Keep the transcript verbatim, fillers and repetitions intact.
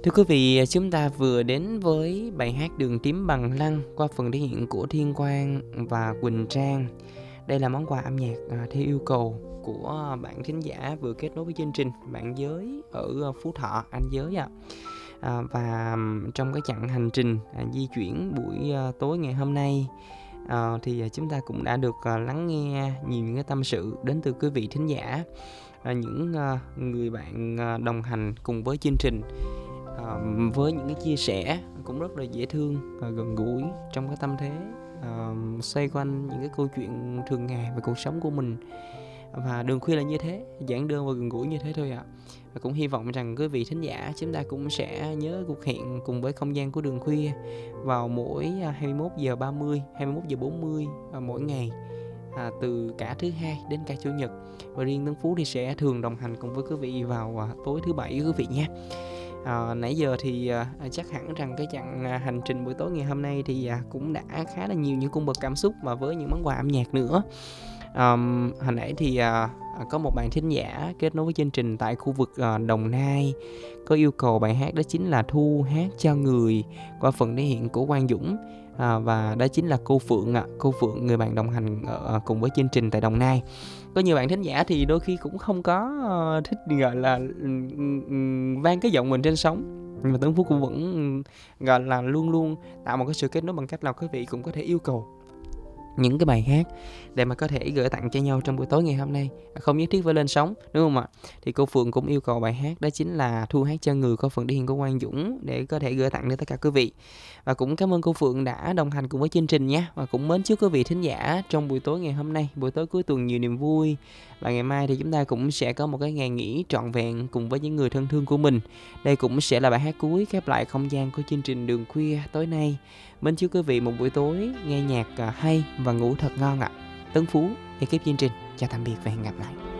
Thưa quý vị, chúng ta vừa đến với bài hát Đường tím bằng lăng qua phần thể hiện của Thiên Quang và Quỳnh Trang. Đây là món quà âm nhạc à, theo yêu cầu của bạn thính giả vừa kết nối với chương trình, bạn Giới ở Phú Thọ, anh Giới ạ. À, và trong cái chặng hành trình à, di chuyển buổi à, tối ngày hôm nay, à, thì chúng ta cũng đã được à, lắng nghe nhiều những cái tâm sự đến từ quý vị thính giả, à, những à, người bạn à, đồng hành cùng với chương trình. À, với những cái chia sẻ cũng rất là dễ thương và gần gũi trong cái tâm thế à, xoay quanh những cái câu chuyện thường ngày về cuộc sống của mình. Và Đường Khuya là như thế, giản đơn và gần gũi như thế thôi ạ. Và cũng hy vọng rằng quý vị thính giả chúng ta cũng sẽ nhớ cuộc hẹn cùng với không gian của Đường Khuya vào mỗi hai mươi mốt giờ ba mươi, hai mươi mốt giờ bốn mươi mỗi ngày, à, từ cả thứ hai đến cả chủ nhật. Và riêng Tấn Phú thì sẽ thường đồng hành cùng với quý vị vào à, tối thứ bảy quý vị nhé. À, nãy giờ thì à, chắc hẳn rằng cái chặng à, hành trình buổi tối ngày hôm nay thì à, cũng đã khá là nhiều những cung bậc cảm xúc và với những món quà âm nhạc nữa. À, hồi nãy thì à, có một bạn thính giả kết nối với chương trình tại khu vực à, Đồng Nai có yêu cầu bài hát đó chính là Thu hát cho người qua phần thể hiện của Quang Dũng. À, và đó chính là cô Phượng ạ, à. Cô Phượng, người bạn đồng hành ở, cùng với chương trình tại Đồng Nai. Có nhiều bạn thính giả thì đôi khi cũng không có uh, thích gọi là um, vang cái giọng mình trên sóng, nhưng mà Tấn Phú cũng vẫn um, gọi là luôn luôn tạo một cái sự kết nối bằng cách là quý vị cũng có thể yêu cầu những cái bài hát để mà có thể gửi tặng cho nhau trong buổi tối ngày hôm nay, không nhất thiết phải lên sóng, đúng không ạ? Thì cô Phượng cũng yêu cầu bài hát đó chính là Thu hát cho người có phần thể hiện của Quang Dũng để có thể gửi tặng đến tất cả quý vị. Và cũng cảm ơn cô Phượng đã đồng hành cùng với chương trình nhé. Và cũng mến chúc quý vị thính giả trong buổi tối ngày hôm nay, buổi tối cuối tuần nhiều niềm vui. Và ngày mai thì chúng ta cũng sẽ có một cái ngày nghỉ trọn vẹn cùng với những người thân thương của mình. Đây cũng sẽ là bài hát cuối khép lại không gian của chương trình Đường Khuya tối nay. Mến chúc quý vị một buổi tối nghe nhạc hay và ngủ thật ngon ạ. Tấn Phú, ekip chương trình, chào tạm biệt và hẹn gặp lại.